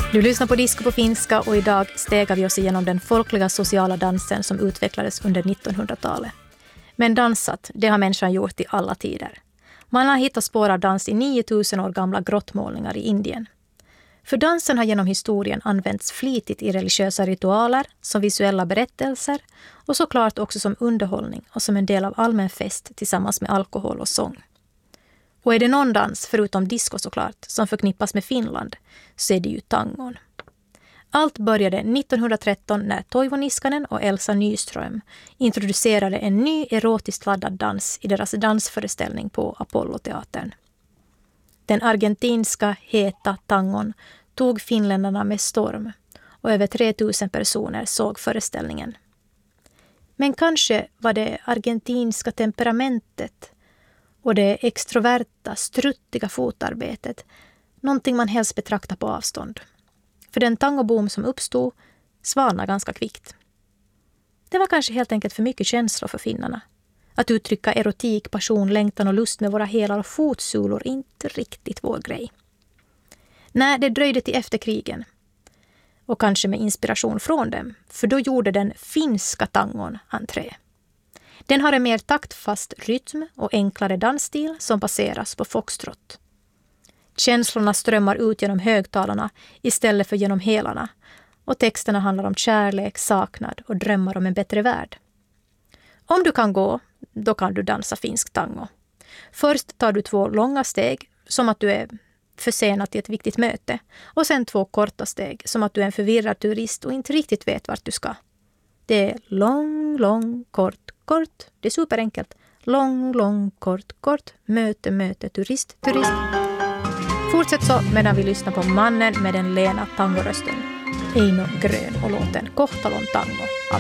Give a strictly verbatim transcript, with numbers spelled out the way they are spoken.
Du lyssnar på Disco på finska och idag stegar vi oss igenom den folkliga sociala dansen som utvecklades under nittonhundratalet. Men dansat, det har människan gjort i alla tider. Man har hittat spår av dans i nio tusen år gamla grottmålningar i Indien. För dansen har genom historien använts flitigt i religiösa ritualer, som visuella berättelser och såklart också som underhållning och som en del av allmän fest tillsammans med alkohol och sång. Och är det någon dans, förutom disco såklart, som förknippas med Finland, så är det ju tangon. Allt började nittonhundratretton när Toivo Niskanen och Elsa Nyström introducerade en ny erotiskt laddad dans i deras dansföreställning på Apollo-teatern. Den argentinska heta tangon tog finländarna med storm och över tre tusen personer såg föreställningen. Men kanske var det argentinska temperamentet och det extroverta, struttiga fotarbetet någonting man helst betraktar på avstånd. För den tangoboom som uppstod svalnade ganska kvickt. Det var kanske helt enkelt för mycket känslor för finnarna. Att uttrycka erotik, passion, längtan och lust med våra hälar och fotsulor är inte riktigt vår grej. Nej, det dröjde till efter krigen. Och kanske med inspiration från dem, för då gjorde den finska tangon entré. Den har en mer taktfast rytm och enklare dansstil som baseras på foxtrot. Känslorna strömmar ut genom högtalarna istället för genom hälarna och texterna handlar om kärlek, saknad och drömmar om en bättre värld. Om du kan gå, då kan du dansa finsk tango. Först tar du två långa steg som att du är försenad till ett viktigt möte och sen två korta steg som att du är en förvirrad turist och inte riktigt vet vart du ska. Det är lång, lång, kort, kort. Det är superenkelt. Lång, lång, kort, kort. Möte, möte, turist, turist. Fortsätt så medan vi lyssnar på mannen med den lena tangorösten. Eino Grön och låten Kohtalon tango.